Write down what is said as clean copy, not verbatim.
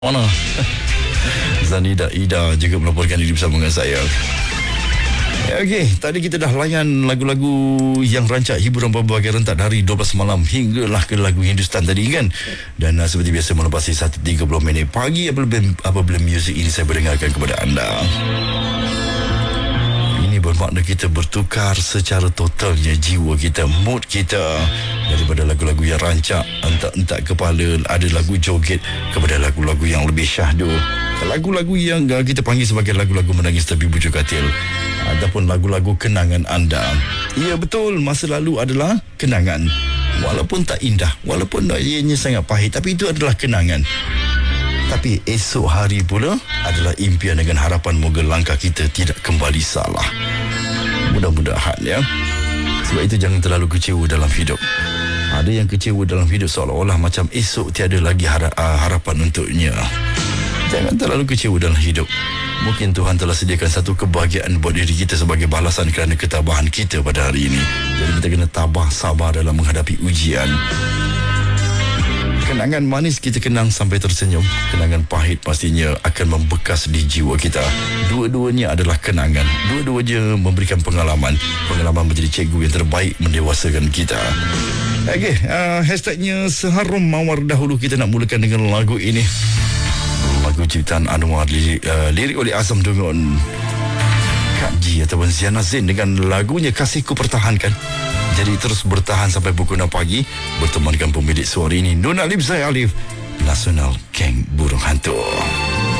Mana? Zanida Ida juga melaporkan diri bersama dengan saya. Okey, tadi kita dah layan lagu-lagu yang rancak hiburan berbagai rentak dari 12 malam hinggalah ke lagu Hindustan tadi kan. Dan seperti biasa melepasi 1.30 minit pagi apabila muzik ini saya berdengarkan kepada anda. Ini bermakna kita bertukar secara totalnya jiwa kita, mood kita, daripada lagu-lagu yang rancak entak-entak kepala, ada lagu joget, kepada lagu-lagu yang lebih syahdu, lagu-lagu yang kita panggil sebagai lagu-lagu menangis tapi bujuk katil, ataupun lagu-lagu kenangan anda. Ya betul, masa lalu adalah kenangan. Walaupun tak indah, walaupun ianya sangat pahit, tapi itu adalah kenangan. Tapi esok hari pula adalah impian dengan harapan moga langkah kita tidak kembali salah. Mudah-mudahan ya. Sebab itu jangan terlalu kecewa dalam hidup. Ada yang kecewa dalam hidup seolah-olah macam esok tiada lagi harapan untuknya. Jangan terlalu kecewa dalam hidup. Mungkin Tuhan telah sediakan satu kebahagiaan buat diri kita sebagai balasan kerana ketabahan kita pada hari ini. Jadi kita kena tabah, sabar dalam menghadapi ujian. Kenangan manis kita kenang sampai tersenyum. Kenangan pahit pastinya akan membekas di jiwa kita. Dua-duanya adalah kenangan. Dua-duanya memberikan pengalaman. Pengalaman menjadi cikgu yang terbaik mendewasakan kita. Okey, hashtagnya Seharum Mawar. Dahulu kita nak mulakan dengan lagu ini. Lagu ciptaan Anwar, lirik oleh Azam Dungun, Kak Ji ataupun Ziana Zain dengan lagunya Kasihku Pertahankan. Jadi terus bertahan sampai pukul 6 pagi bertemankan pemilik suara ini, Nona Alif Zai Alif, Nasional Geng Burung Hantu.